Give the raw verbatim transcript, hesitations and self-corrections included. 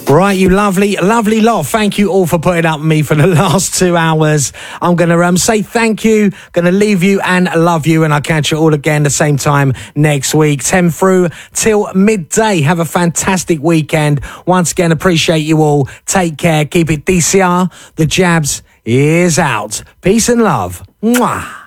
Right, you lovely, lovely lot. Thank you all for putting up with me for the last two hours. I'm going to um, say thank you, going to leave you and love you, and I'll catch you all again the same time next week. ten through till midday. Have a fantastic weekend. Once again, appreciate you all. Take care. Keep it D C R. The Jabs is out. Peace and love. Mwah.